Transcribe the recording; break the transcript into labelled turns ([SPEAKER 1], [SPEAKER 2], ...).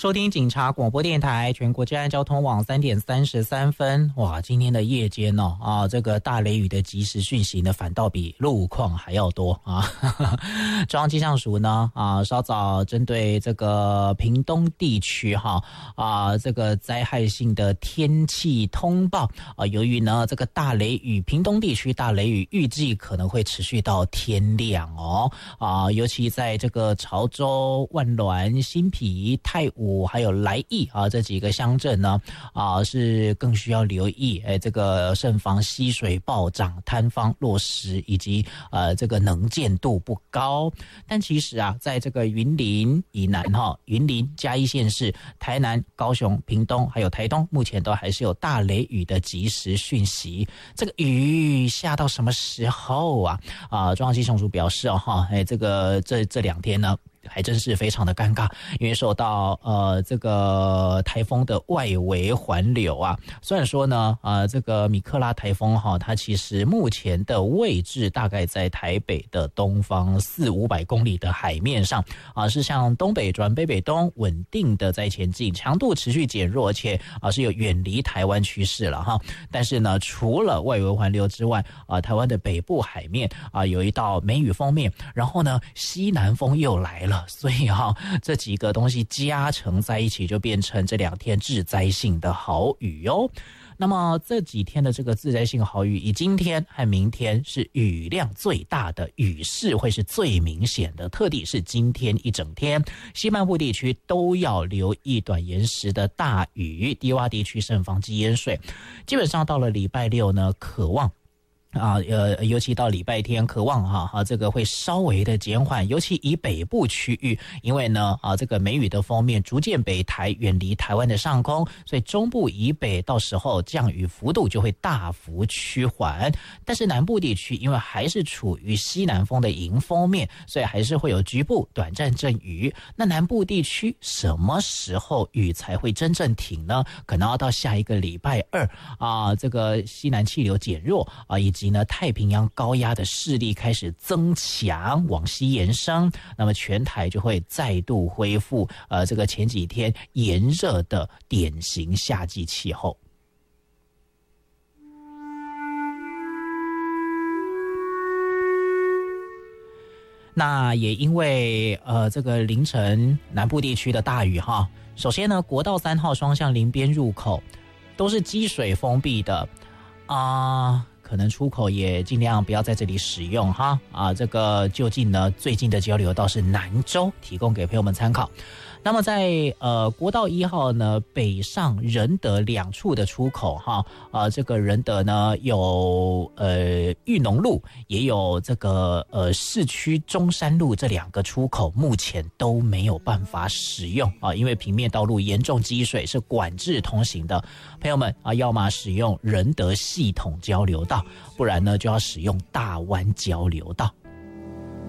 [SPEAKER 1] 收听警察广播电台全国治安交通网3点33分。哇，今天的夜间这个大雷雨的即时讯息呢，反倒比路况还要多啊。中央气象署呢稍早针对这个屏东地区这个灾害性的天气通报由于呢这个大雷雨，屏东地区大雷雨预计可能会持续到天亮尤其在这个潮州、万峦、新埤、太武还有来义这几个乡镇呢是更需要留意这个慎防溪水暴涨、坍方落石以及这个能见度不高。但其实在这个云林以南云林、嘉义县市、台南、高雄、屏东还有台东，目前都还是有大雷雨的即时讯息。这个雨下到什么时候中央气象署表示这个这2天呢还真是非常的尴尬，因为受到这个台风的外围环流虽然说呢这个米克拉台风它其实目前的位置大概在台北的东方400-500公里的海面上是向东北转北北东稳定的在前进，强度持续减弱，而且是有远离台湾趋势了但是呢除了外围环流之外台湾的北部海面有一道梅雨锋面，然后呢西南风又来了，所以这几个东西加成在一起，就变成这2天致灾性的豪雨那么这几天的这个致灾性豪雨，以今天和明天是雨量最大的，雨势会是最明显的，特地是今天一整天，西半部地区都要留意短延时的大雨，低洼地区慎防积淹水。基本上到了礼拜六呢，可望尤其到礼拜天，渴望这个会稍微的减缓，尤其以北部区域，因为呢这个梅雨的锋面逐渐北抬，远离台湾的上空，所以中部以北到时候降雨幅度就会大幅趋缓。但是南部地区因为还是处于西南风的迎风面，所以还是会有局部短暂阵雨。那南部地区什么时候雨才会真正停呢？可能要到下一个礼拜2这个西南气流减弱以及呢太平洋高压的势力开始增强，往西延伸，那么全台就会再度恢复这个前几天炎热的典型夏季气候。那也因为这个凌晨南部地区的大雨首先呢国道3号双向林边入口都是积水封闭的可能出口也尽量不要在这里使用这个就近呢最近的交流道是南州，提供给朋友们参考。那么在国道1号呢北上仁德2处的出口这个仁德呢有裕农路，也有这个市区中山路，这2个出口目前都没有办法使用因为平面道路严重积水，是管制通行的。朋友们要么使用仁德系统交流道，不然呢就要使用大湾交流道。